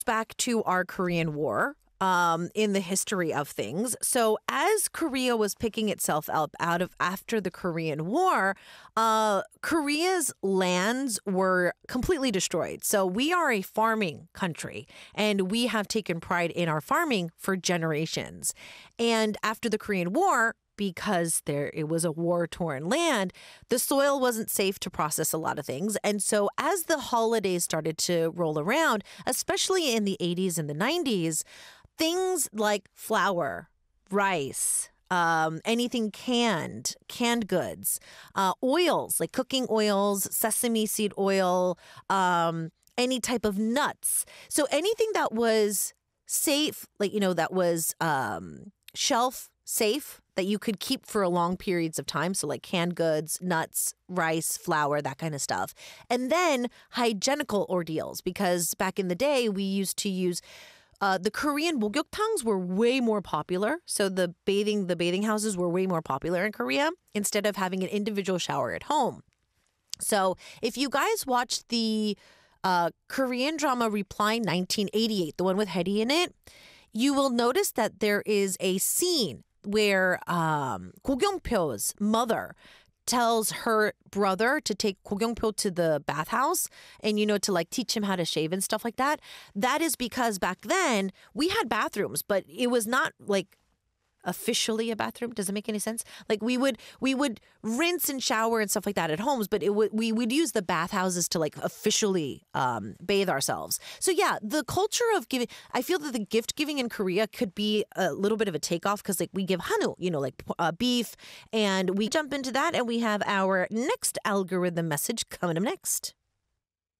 back to our Korean War. In the history of things. So as Korea was picking itself up out of after the Korean War, Korea's lands were completely destroyed. So we are a farming country and we have taken pride in our farming for generations. And after the Korean War, because it was a war-torn land, the soil wasn't safe to process a lot of things. And so as the holidays started to roll around, especially in the 80s and the 90s, things like flour, rice, anything canned goods, oils like cooking oils, sesame seed oil, any type of nuts. So anything that was safe, like, that was shelf safe, that you could keep for a long periods of time. So like canned goods, nuts, rice, flour, that kind of stuff. And then hygienical ordeals, because back in the day, we used to use the Korean 목욕탕s were way more popular. So the bathing houses were way more popular in Korea instead of having an individual shower at home. So if you guys watched the Korean drama Reply 1988, the one with Hedy in it, you will notice that there is a scene where Go Kyung-pyo's mother tells her brother to take Go Kyung-pyo to the bathhouse and, to like teach him how to shave and stuff like that. That is because back then we had bathrooms, but it was not like officially a bathroom. Does it make any sense? Like we would rinse and shower and stuff like that at homes, but we would use the bathhouses to like officially bathe ourselves. So yeah, the culture of giving, I feel that the gift giving in Korea could be a little bit of a takeoff because like we give hanu, like beef, and we jump into that and we have our next algorithm message coming up next.